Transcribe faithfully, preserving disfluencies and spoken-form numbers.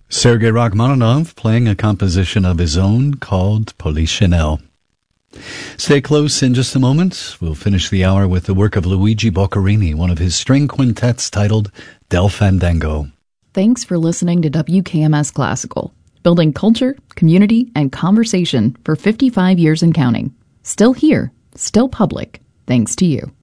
Sergei Rachmaninoff playing a composition of his own called Polichinelle. Stay close in just a moment. We'll finish the hour with the work of Luigi Boccherini, one of his string quintets titled Del Fandango. Thanks for listening to W K M S Classical, building culture, community, and conversation for fifty-five years and counting. Still here, still public, thanks to you.